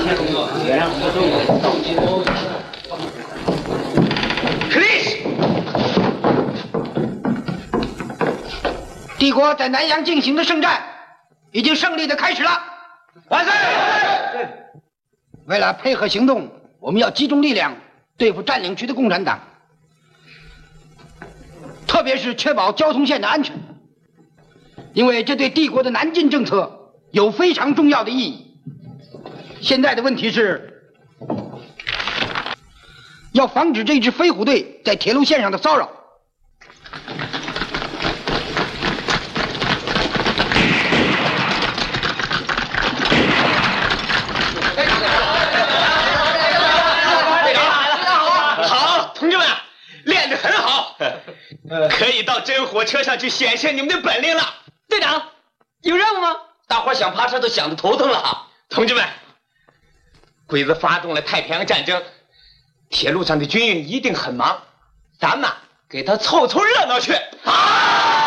帝国在南阳进行的圣战已经胜利的开始了。 万岁！ 为了配合行动，我们要集中力量对付占领区的共产党，特别是确保交通线的安全，因为这对帝国的南进政策有非常重要的意义。现在的问题是，要防止这支飞虎队在铁路线上的骚扰。 可以到真火车上去显现你们的本领了。 队长，有任务吗？ 大伙想爬车都想得头疼了。同志们，鬼子发动了太平洋战争，铁路上的军运一定很忙，咱们给他凑凑热闹去。